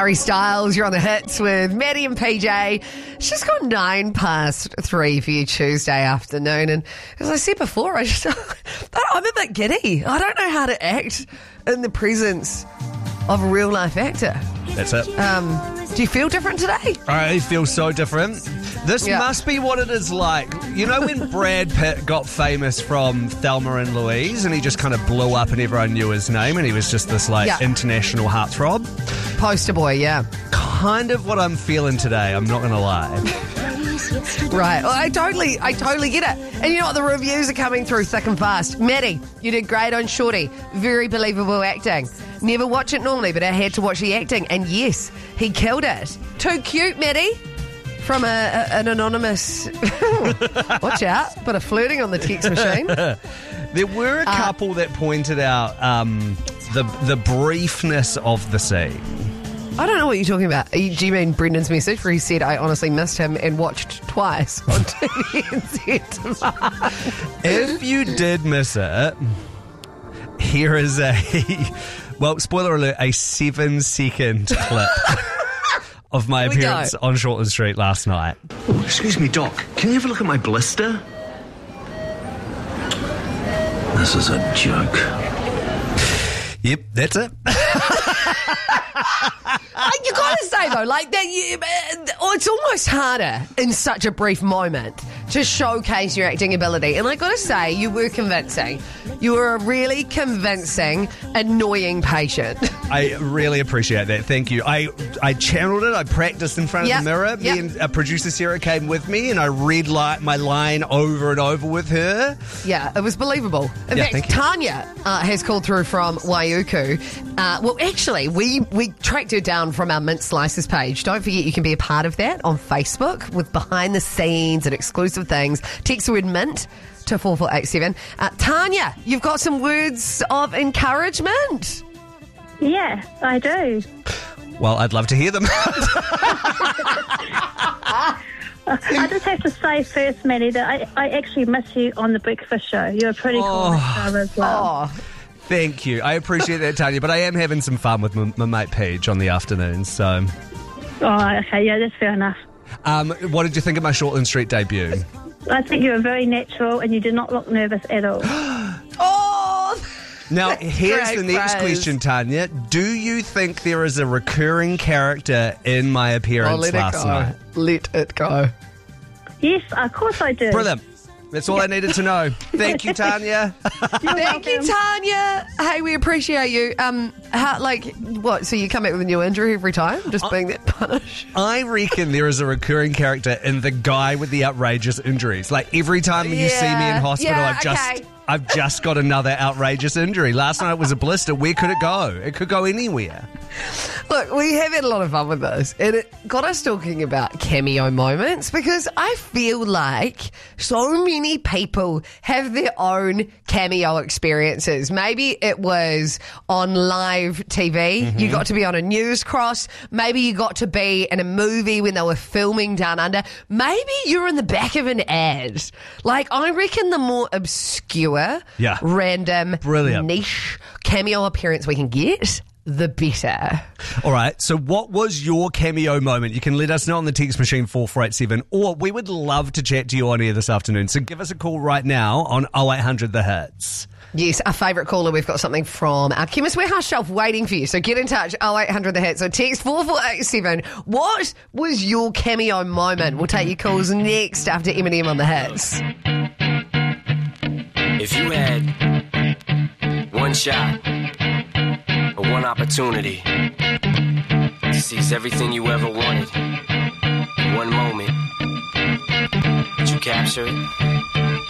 Harry Styles, you're on the hits with Maddie and PJ. It's just gone 3:09 for you Tuesday afternoon. And as I said before, I'm a bit giddy. I don't know how to act in the presence of a real life actor. That's it. Do you feel different today? I feel so different. This must be what it is like. You know when Brad Pitt got famous from Thelma and Louise and he just kind of blew up and everyone knew his name and he was just this international heartthrob? Poster boy, yeah. Kind of what I'm feeling today, I'm not going to lie. Right. Well, I totally get it. And you know what? The reviews are coming through thick and fast. Maddie, you did great on Shorty. Very believable acting. Never watch it normally, but I had to watch the acting. And yes, he killed it. Too cute, Maddie. From an anonymous... Watch out. Bit of flirting on the text machine. There were a couple that pointed out the briefness of the scene. I don't know what you're talking about. Do you mean Brendan's message where he said, I honestly missed him and watched twice on TVNZ? If you did miss it, here is well, spoiler alert, a 7-second clip of my appearance on Shortland Street last night. Oh, excuse me, Doc. Can you have a look at my blister? This is a joke. Yep, that's it. You gotta say though, like that, it's almost harder in such a brief moment to showcase your acting ability. And I gotta say, you were convincing. You were a really convincing, annoying patient. I really appreciate that. Thank you. I channeled it. I practiced in front of the mirror. Me and producer Sarah came with me, and I read my line over and over with her. Yeah, it was believable. In fact, Tanya has called through from Waiuku. Well, actually, we tracked her down from our Mint Slices page. Don't forget you can be a part of that on Facebook with behind the scenes and exclusive things. Text the word Mint to 4487. Tanya, you've got some words of encouragement. Yeah, I do. Well, I'd love to hear them. I just have to say first, Maddie, that I actually miss you on the breakfast show. You're a pretty cool star as well. Thank you. I appreciate that, Tanya, but I am having some fun with my mate Paige on the afternoon, so... Oh, okay, yeah, that's fair enough. What did you think of my Shortland Street debut? I think you were very natural and you did not look nervous at all. Now, here's the next question, Tanya. Do you think there is a recurring character in my appearance last night? Let it go. Yes, of course I do. Brilliant. That's all I needed to know. Thank you, Tanya. Thank you, Tanya. Hey, we appreciate you. So you come back with a new injury every time? Just being that punished? I reckon there is a recurring character in the guy with the outrageous injuries. Like every time you see me in hospital, I've just got another outrageous injury. Last night was a blister. Where could it go? It could go anywhere. Look, we have had a lot of fun with this, and it got us talking about cameo moments because I feel like so many people have their own cameo experiences. Maybe it was on live TV. Mm-hmm. You got to be on a news cross. Maybe you got to be in a movie when they were filming Down Under. Maybe you're in the back of an ad. Like, I reckon the more obscure, random, niche cameo appearance we can get, the better. All right, so what was your cameo moment? You can let us know on the text machine 4487, or we would love to chat to you on air this afternoon. So give us a call right now on 0800 The Hits. Yes, our favourite caller. We've got something from our Chemist Warehouse shelf waiting for you. So get in touch, 0800 The Hits. So text 4487. What was your cameo moment? We'll take your calls next after Eminem on The Hits. If you had one shot or one opportunity to seize everything you ever wanted in one moment, would you capture it?